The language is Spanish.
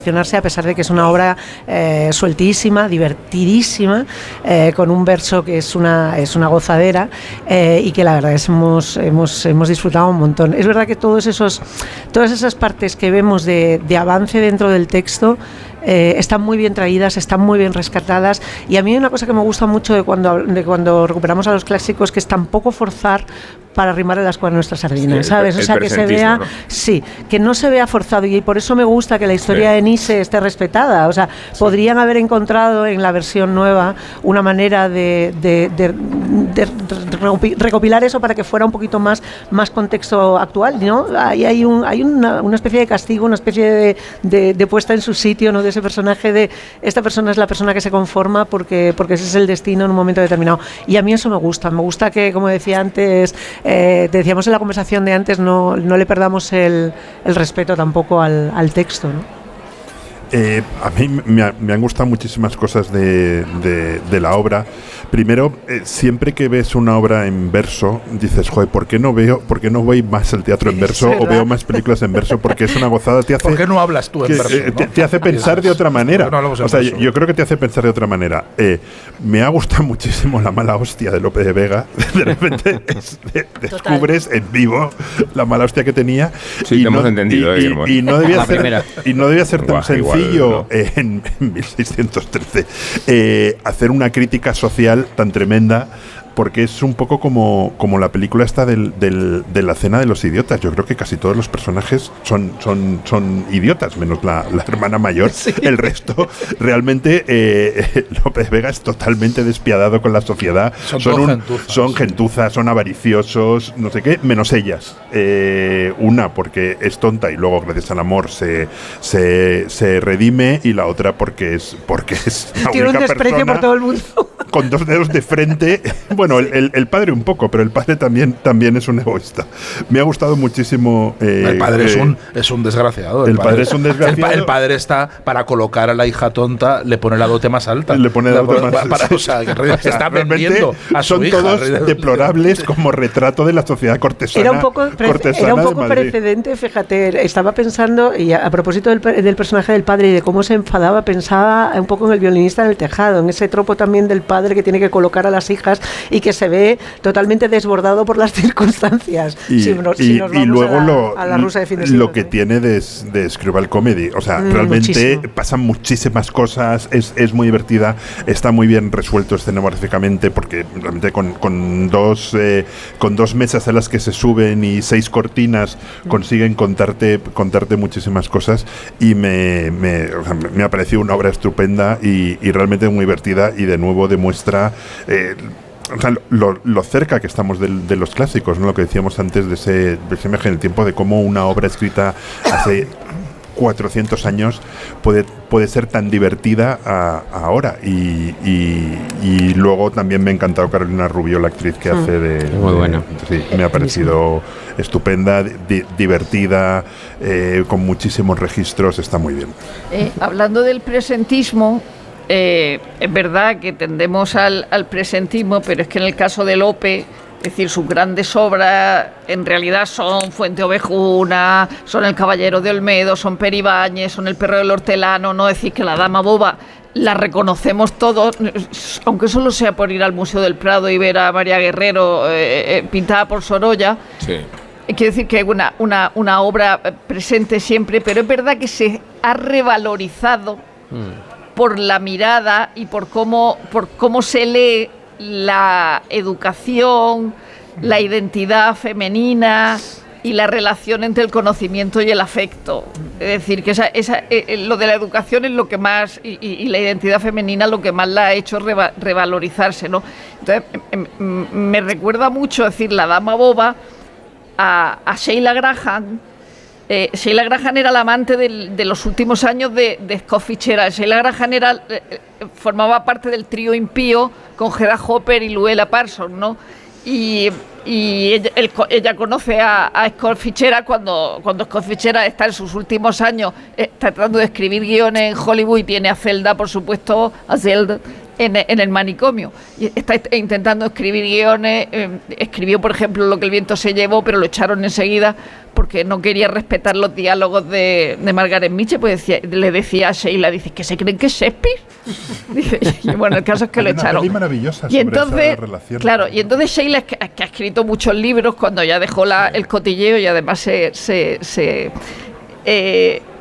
A pesar de que es una obra sueltísima, divertidísima, con un verso que es una gozadera, y que la verdad es hemos disfrutado un montón. Es verdad que todas esas partes que vemos de avance dentro del texto están muy bien traídas, están muy bien rescatadas, y a mí una cosa que me gusta mucho de cuando recuperamos a los clásicos, que es tampoco forzar para arrimar el ascua a nuestras sardinas, ¿sabes? O sea, que se vea, ¿no? Sí, que no se vea forzado, y por eso me gusta que la historia de Nice esté respetada. O sea, podrían haber encontrado en la versión nueva una manera de recopilar eso para que fuera un poquito más contexto actual, ¿no? Hay una especie de castigo, una especie de puesta en su sitio, ¿no? De ese personaje, esta persona es la persona que se conforma porque ese es el destino en un momento determinado. Y a mí eso me gusta que, como decía antes, decíamos en la conversación de antes, no le perdamos el respeto tampoco al texto, ¿no? A mí me han gustado muchísimas cosas de la obra. Primero, siempre que ves una obra en verso, dices, joder, ¿por qué no voy más al teatro en verso o veo más películas en verso? Porque es una gozada. ¿Por qué no hablas tú en verso? Te hace pensar de otra manera. O sea, yo creo que te hace pensar de otra manera. Me ha gustado muchísimo La mala hostia de Lope de Vega. De repente descubres en vivo la mala hostia que tenía. Sí, te hemos entendido, y no debía ser tan sencillo. En 1613 hacer una crítica social tan tremenda, porque es un poco como la película esta de la cena de los idiotas. Yo creo que casi todos los personajes son idiotas, menos la hermana mayor. Sí. El resto, realmente, López Vega es totalmente despiadado con la sociedad. Son gentuzas, son avariciosos, no sé qué, menos ellas. Una porque es tonta y luego, gracias al amor, se redime, y la otra porque es la tiene única un desprecio persona por todo el mundo. Con dos dedos de frente. Bueno, el padre un poco, pero el padre también es un egoísta. Me ha gustado muchísimo. El padre es un desgraciado. El padre es un desgraciado. El padre está, para colocar a la hija tonta, le pone la dote más alta. Le pone la dote más alta. O sea, que está vendiendo a su son hija. Todos deplorables como retrato de la sociedad cortesana. Era un poco precedente, fíjate. Estaba pensando, y a propósito del personaje del padre y de cómo se enfadaba, pensaba un poco en El violinista en el tejado, en ese tropo también del padre que tiene que colocar a las hijas y que se ve totalmente desbordado por las circunstancias. Y luego a la rusa de fin de siglo, lo que tiene de Screwball Comedy, o sea, realmente pasan muchísimas cosas, es muy divertida, está muy bien resuelto escenográficamente, porque realmente con dos mesas a las que se suben y 6 cortinas consiguen contarte muchísimas cosas, y me ha parecido una obra estupenda y realmente muy divertida, y de nuevo demuestra o sea, lo cerca que estamos de los clásicos, ¿no? Lo que decíamos antes de ese viaje en el tiempo, de cómo una obra escrita hace 400 años puede ser tan divertida ahora, y luego también me ha encantado Carolina Rubio, la actriz que hace muy buena. Sí, me ha parecido estupenda, divertida, con muchísimos registros, está muy bien. Hablando del presentismo, es verdad que tendemos al presentismo, pero es que en el caso de Lope, es decir, sus grandes obras en realidad son Fuente Ovejuna, son El Caballero de Olmedo, son Peribáñez, son El Perro del Hortelano. No decir que La Dama Boba la reconocemos todos, aunque solo sea por ir al Museo del Prado y ver a María Guerrero pintada por Sorolla. Sí. Quiero decir que es una obra presente siempre, pero es verdad que se ha revalorizado por la mirada y por cómo se lee la educación, la identidad femenina y la relación entre el conocimiento y el afecto. Es decir, que lo de la educación es lo que más, y la identidad femenina lo que más la ha hecho revalorizarse, ¿no? Entonces, me recuerda mucho, es decir, La Dama Boba a Sheila Graham. Sheila Graham era la amante de los últimos años de Scott Fitzgerald. Sheila Graham formaba parte del trío impío con Hedda Hopper y Luella Parsons, ¿no? Y ella conoce a Scott Fitzgerald cuando Scott Fitzgerald está en sus últimos años tratando de escribir guiones en Hollywood, y tiene a Zelda, por supuesto, a Zelda, en el manicomio. Y está intentando escribir guiones. Escribió, por ejemplo, Lo que el viento se llevó, pero lo echaron enseguida porque no quería respetar los diálogos de Margaret Mitchell. Pues le decía a Sheila, dice, ¿que se creen que es Shakespeare? Dice, y bueno, el caso es que lo echaron. Maravillosa Y entonces, esa relación. claro, y entonces Sheila, que ha escrito muchos libros, cuando ya dejó el cotilleo, y además